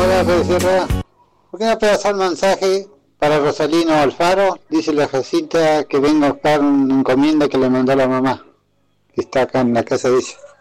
Hola, Fede Sierra. ¿Por qué no puedo hacer mensaje para Rosalino Alfaro? Dice la Jacinta que venga a buscar una encomienda que le mandó la mamá, que está acá en la casa de ella.